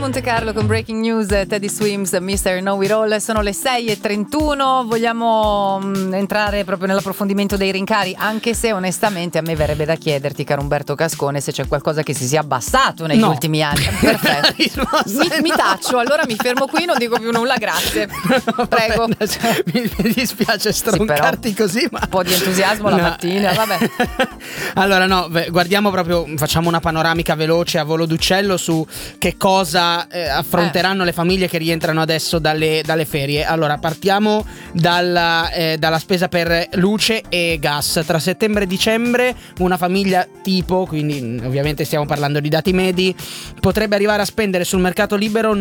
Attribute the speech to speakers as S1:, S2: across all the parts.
S1: Monte Carlo con Breaking News, Teddy Swims, Mr. Know It All. Sono le 6:31. Vogliamo entrare proprio nell'approfondimento dei rincari, anche se onestamente a me verrebbe da chiederti, caro Umberto Cascone, se c'è qualcosa che si sia abbassato negli ultimi anni. Perfetto. mi taccio, allora mi fermo qui, non dico più nulla, grazie. Prego.
S2: Mi dispiace stroncarti così, ma
S1: un po' di entusiasmo la mattina, vabbè.
S2: Allora guardiamo proprio, facciamo una panoramica veloce a volo d'uccello su che cosa affronteranno le famiglie che rientrano adesso dalle ferie. Allora partiamo dalla spesa per luce e gas. Tra settembre e dicembre una famiglia tipo, quindi ovviamente stiamo parlando di dati medi, potrebbe arrivare a spendere sul mercato libero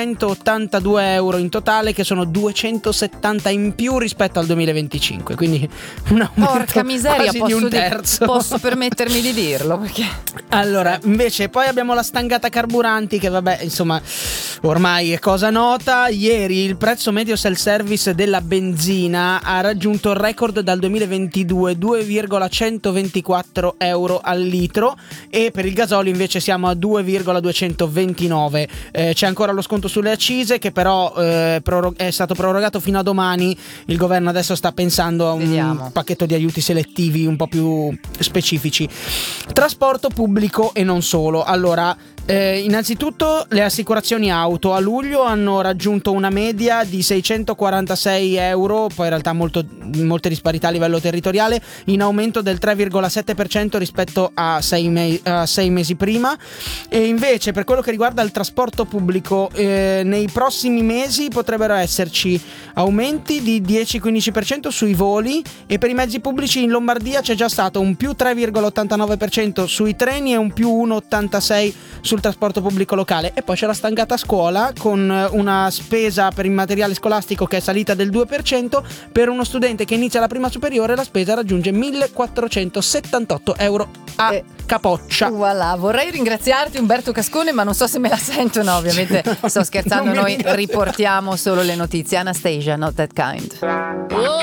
S2: 982 euro in totale, che sono 270 in più rispetto al 2025, quindi un aumento
S1: porca miseria,
S2: quasi di un terzo.
S1: Posso permettermi di dirlo, perché
S2: allora invece poi abbiamo la stangata carburanti, che vabbè, insomma, ormai è cosa nota. Ieri il prezzo medio self-service della benzina ha raggiunto il record dal 2022, 2,124 euro al litro, e per il gasolio invece siamo a 2,229. C'è ancora lo sconto sulle accise, che però è stato prorogato fino a domani. Il governo adesso sta pensando a un pacchetto di aiuti selettivi un po' più specifici. Trasporto pubblico e non solo. Allora, innanzitutto le assicurazioni auto a luglio hanno raggiunto una media di 646 euro, poi in realtà molte disparità a livello territoriale, in aumento del 3,7% rispetto a 6 mesi prima. E invece per quello che riguarda il trasporto pubblico, nei prossimi mesi potrebbero esserci aumenti di 10-15% sui voli, e per i mezzi pubblici in Lombardia c'è già stato un più 3,89% sui treni e un più 1,86% sul trasporto pubblico locale. E poi c'è la stangata scuola, con una spesa per il materiale scolastico che è salita del 2%. Per uno studente che inizia la prima superiore la spesa raggiunge 1.478 euro a capoccia.
S1: Voilà, vorrei ringraziarti Umberto Cascone, ma non so se me la sento. No, ovviamente sto scherzando, noi riportiamo solo le notizie. Anastasia, Not That Kind.